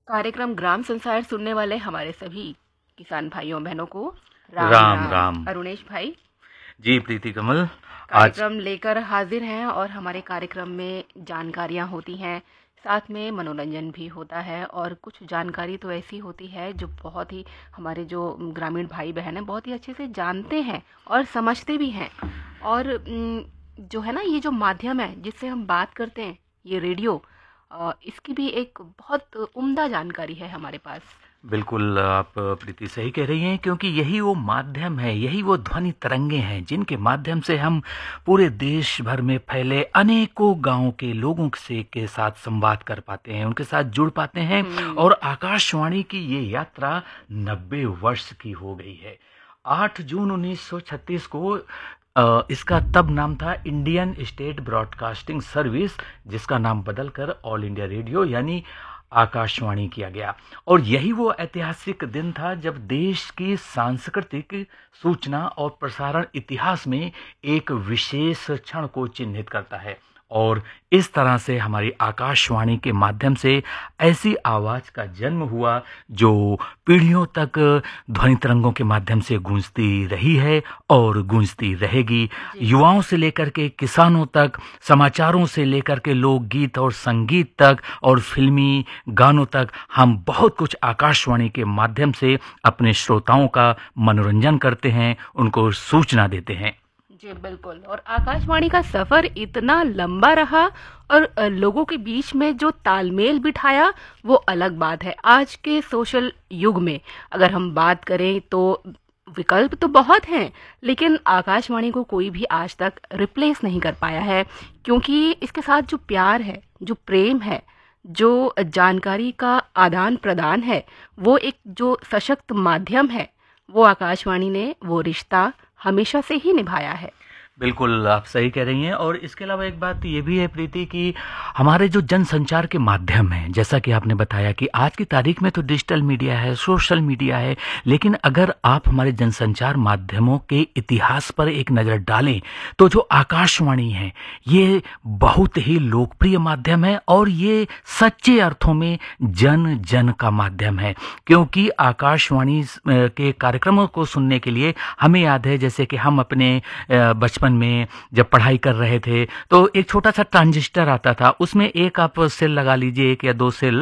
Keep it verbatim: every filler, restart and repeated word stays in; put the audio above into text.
कार्यक्रम ग्राम संसार सुनने वाले हमारे सभी किसान भाइयों बहनों को राम राम राम। राम। अरुणेश भाई जी प्रीति कमल, आज कार्यक्रम लेकर हाजिर हैं और हमारे कार्यक्रम में जानकारियां होती हैं, साथ में मनोरंजन भी होता है और कुछ जानकारी तो ऐसी होती है जो बहुत ही हमारे जो ग्रामीण भाई बहन हैं बहुत ही अच्छे से जानते हैं और समझते भी हैं। और उम, जो है ना ये जो माध्यम है जिससे हम बात करते हैं, ये रेडियो, अ, इसकी भी एक बहुत उम्दा जानकारी है हमारे पास। बिल्कुल आप प्रीति सही कह रही हैं, क्योंकि यही वो माध्यम है, यही वो ध्वनि तरंगे हैं जिनके माध्यम से हम पूरे देश भर में फैले अनेकों गांवों के लोगों से के साथ संवाद कर पाते हैं, उनके साथ जुड़ पाते हैं। हम्म। और आकाशवाणी की ये यात्रा नब्बे वर्ष की हो गई है। आठ जून उन्नीस सौ छत्तीस को अ, इसका तब नाम था इंडियन स्टेट ब्रॉडकास्टिंग सर्विस, जिसका नाम बदलकर ऑल इंडिया रेडियो यानी आकाशवाणी किया गया। और यही वो ऐतिहासिक दिन था जब देश की सांस्कृतिक, सूचना और प्रसारण इतिहास में एक विशेष क्षण को चिन्हित करता है। और इस तरह से हमारी आकाशवाणी के माध्यम से ऐसी आवाज का जन्म हुआ जो पीढ़ियों तक ध्वनि तरंगों के माध्यम से गूंजती रही है और गूंजती रहेगी। युवाओं से लेकर के किसानों तक, समाचारों से लेकर के लोकगीत और संगीत तक और फिल्मी गानों तक, हम बहुत कुछ आकाशवाणी के माध्यम से अपने श्रोताओं का मनोरंजन करते हैं, उनको सूचना देते हैं। जी बिल्कुल। और आकाशवाणी का सफर इतना लंबा रहा और अ, लोगों के बीच में जो तालमेल बिठाया वो अलग बात है। आज के सोशल युग में अगर हम बात करें तो विकल्प तो बहुत हैं, लेकिन आकाशवाणी को कोई भी आज तक रिप्लेस नहीं कर पाया है, क्योंकि इसके साथ जो प्यार है, जो प्रेम है, जो जानकारी का आदान प्रदान है, वो एक जो सशक्त माध्यम है, वो आकाशवाणी ने वो रिश्ता हमेशा से ही निभाया है। बिल्कुल आप सही कह रही हैं। और इसके अलावा एक बात ये भी है प्रीति कि हमारे जो जनसंचार के माध्यम हैं, जैसा कि आपने बताया कि आज की तारीख में तो डिजिटल मीडिया है, सोशल मीडिया है, लेकिन अगर आप हमारे जनसंचार माध्यमों के इतिहास पर एक नज़र डालें तो जो आकाशवाणी है ये बहुत ही लोकप्रिय माध्यम है और ये सच्चे अर्थों में जन जन का माध्यम है। क्योंकि आकाशवाणी के कार्यक्रमों को सुनने के लिए हमें याद है, जैसे कि हम अपने बचपन में जब पढ़ाई कर रहे थे तो एक छोटा सा ट्रांजिस्टर आता था, उसमें एक आप सेल लगा लीजिए, एक या दो सेल,